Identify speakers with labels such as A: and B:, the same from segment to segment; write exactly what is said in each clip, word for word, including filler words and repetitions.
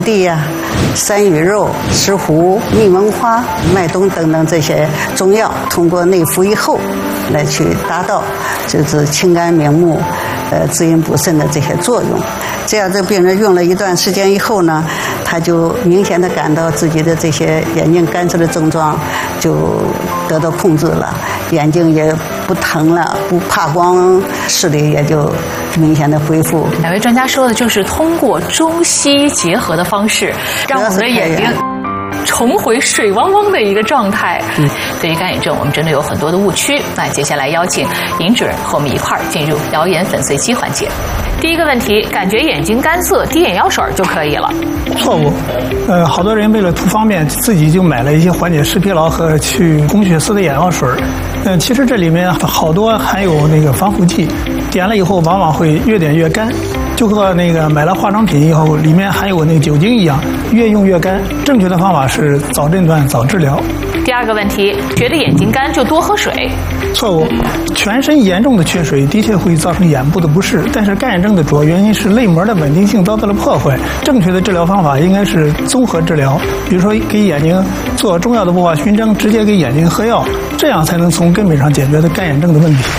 A: 地呀、山芋肉、石斛、蜜蒙花、麦冬等等这些中药，通过内服以后，来去达到就是清肝明目、呃滋阴补肾的这些作用。这样，这病人用了一段时间以后呢，他就明显的感到自己的这些眼睛干涩的症状就得到控制了，眼睛也不疼了，不怕光，视力也就明显的恢复。
B: 两位专家说的就是通过中西结合的方式，让我们的眼睛重回水汪汪的一个状态。嗯，对于干眼症，我们真的有很多的误区。那接下来邀请尹主任和我们一块儿进入谣言粉碎机环节。第一个问题，感觉眼睛干涩，滴眼药水就可以了。
C: 错误，呃，好多人为了图方便，自己就买了一些缓解视疲劳和去供血丝的眼药水。嗯、呃，其实这里面好多含有那个防腐剂，点了以后往往会越点越干，就和那个买了化妆品以后里面含有那个酒精一样，越用越干。正确的方法是早诊断、早治疗。
B: 第二个问题，觉得眼睛干就多喝水。
C: 错误，全身严重的缺水的确会造成眼部的不适，但是干眼症的主要原因是泪膜的稳定性遭到了破坏。正确的治疗方法应该是综合治疗，比如说给眼睛做中药的布化熏蒸，直接给眼睛喝药，这样才能从根本上解决的干眼症的问题。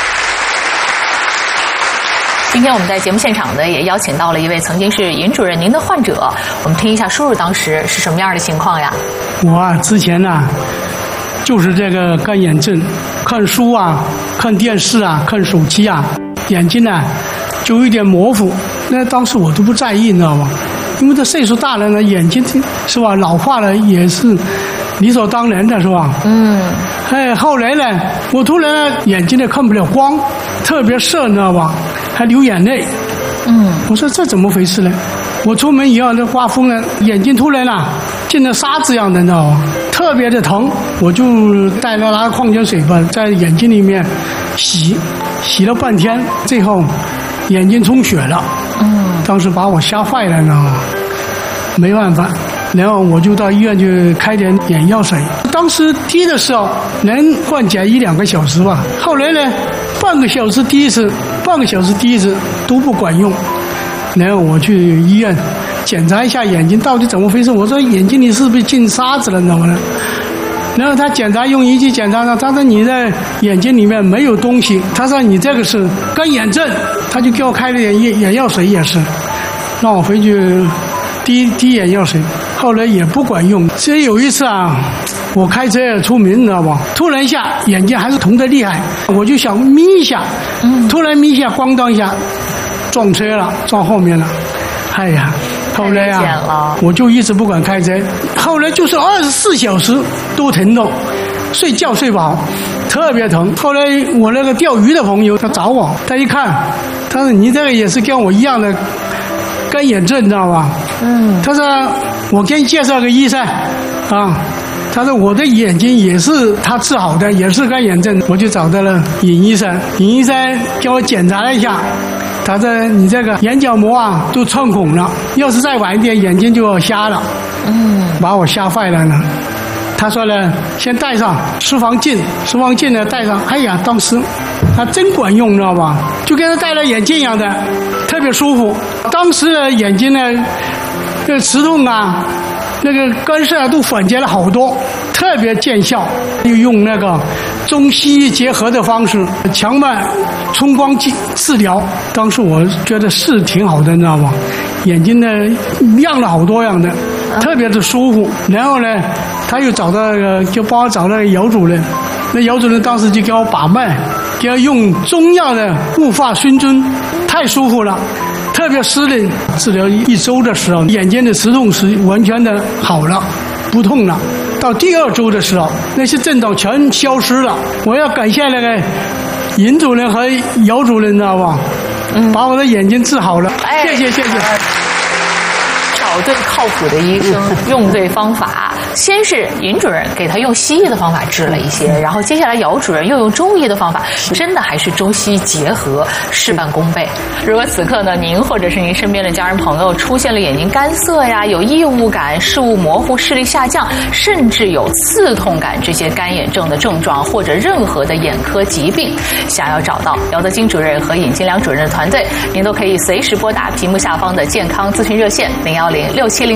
B: 今天我们在节目现场呢，也邀请到了一位曾经是尹主任您的患者，我们听一下叔叔当时是什么样的情况呀？
D: 我啊，之前呢、啊，就是这个干眼症，看书啊，看电视啊，看手机啊，眼睛呢就有一点模糊。那当时我都不在意，你知道吗？因为这岁数大了呢，眼睛是吧，老化了也是理所当然的，是吧？嗯。哎，后来呢，我突然眼睛呢看不了光，特别涩，你知道吧？还流眼泪。嗯。我说这怎么回事呢？我出门以后那刮风了，眼睛突然啊进了沙子一样的，你知道吗？特别的疼，我就带了拿矿泉水吧，在眼睛里面洗，洗了半天，最后眼睛充血了。嗯。当时把我吓坏了，你知道吗？没办法。然后我就到医院去开点眼药水，当时滴的时候能缓解一两个小时吧，后来呢半个小时滴一次，半个小时滴一次都不管用。然后我去医院检查一下眼睛到底怎么回事，我说眼睛里是不是进沙子了，你知道吗？然后他检查用仪器检查呢，他说你在眼睛里面没有东西，他说你这个是干眼症，他就给我开了点眼眼药水，也是让我回去滴滴眼药水，后来也不管用。所以有一次啊，我开车出门，你知道吗？突然一下眼睛还是疼得厉害，我就想眯一下，突然眯一下，咣当一下撞车了，撞后面了。哎呀，后来啊，我就一直不敢开车。后来就是二十四小时都疼痛，睡觉睡不好，特别疼。后来我那个钓鱼的朋友他找我，他一看，他说你这个也是跟我一样的干眼症，你知道吧？嗯。他说我给你介绍个医生啊。他说我的眼睛也是他治好的，也是干眼症。我就找到了尹医生，尹医生给我检查了一下，他说你这个眼角膜啊都穿孔了，要是再晚一点眼睛就要瞎了。嗯。把我吓坏了呢。他说呢，先戴上视防镜，视防镜呢戴上，哎呀，当时他真管用，你知道吧？就跟他戴了眼镜一样的，特别舒服。当时的眼睛呢，那个刺痛啊，那个干涩啊，都缓解了好多，特别见效。又用那个中西医结合的方式，强脉冲光剂治疗。当时我觉得是挺好的，你知道吗？眼睛呢亮了好多样的，特别的舒服。然后呢，他又找到那个，就帮我找那个姚主任。那姚主任当时就给我把脉，给我用中药的雾化熏蒸，太舒服了。特别湿润，治疗一周的时候，眼睛的刺痛是完全的好了，不痛了。到第二周的时候，那些症状全消失了。我要感谢那个尹主任和姚主任，知道吧？嗯，把我的眼睛治好了。哎，谢谢谢谢。
B: 找对靠谱的医生，用对方法。先是尹主任给他用西医的方法治了一些，然后接下来姚主任又用中医的方法，真的还是中西结合，事半功倍。如果此刻呢，您或者是您身边的家人朋友出现了眼睛干涩呀、有异物感、视物模糊、视力下降，甚至有刺痛感这些干眼症的症状，或者任何的眼科疾病，想要找到姚德金主任和尹金良主任的团队，您都可以随时拨打屏幕下方的健康咨询热线零幺零六七零。